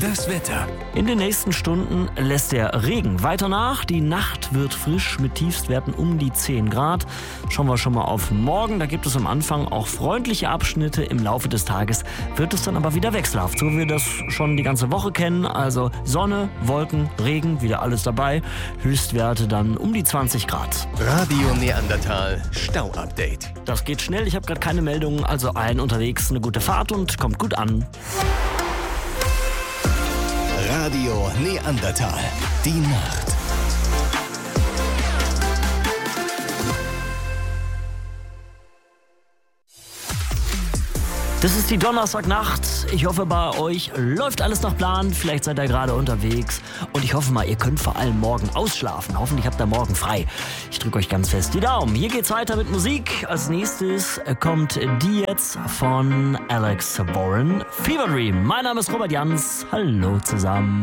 Das Wetter. In den nächsten Stunden lässt der Regen weiter nach. Die Nacht wird frisch mit Tiefstwerten um die 10 Grad. Schauen wir schon mal auf morgen. Da gibt es am Anfang auch freundliche Abschnitte. Im Laufe des Tages wird es dann aber wieder wechselhaft, so wie wir das schon die ganze Woche kennen. Also Sonne, Wolken, Regen, wieder alles dabei. Höchstwerte dann um die 20 Grad. Radio Neandertal Stau-Update. Das geht schnell. Ich habe gerade keine Meldungen. Also allen unterwegs eine gute Fahrt und kommt gut an. Radio Neandertal. Die Nacht. Das ist die Donnerstagnacht. Ich hoffe, bei euch läuft alles nach Plan. Vielleicht seid ihr gerade unterwegs. Und ich hoffe mal, ihr könnt vor allem morgen ausschlafen. Hoffentlich habt ihr morgen frei. Ich drücke euch ganz fest die Daumen. Hier geht's weiter mit Musik. Als nächstes kommt die jetzt von Alex Warren. Fever Dream. Mein Name ist Robert Jans. Hallo zusammen.